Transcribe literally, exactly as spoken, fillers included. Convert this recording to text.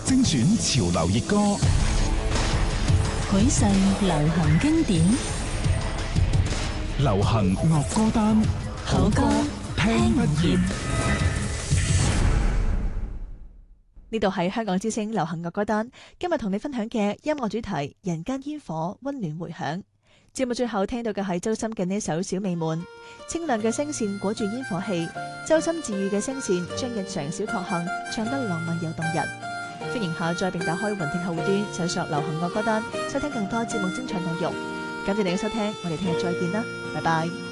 精選潮流熱歌， 許世流行經典， 流行樂歌單， 好歌聽不厭。 呢度係香港之聲流行樂歌單，今日同你分享嘅音樂主題《人間煙火》溫暖回響。節目最後聽到嘅係周深嘅呢首《小美們》，清亮嘅聲線裹住煙火氣，周深治愈嘅聲線將日常小確幸唱得浪漫又動人。歡迎下載並打開雲聽客戶端，搜索流行樂歌單，收聽更多節目精彩內容。感謝你嘅收聽，我哋聽日再見啦，拜拜。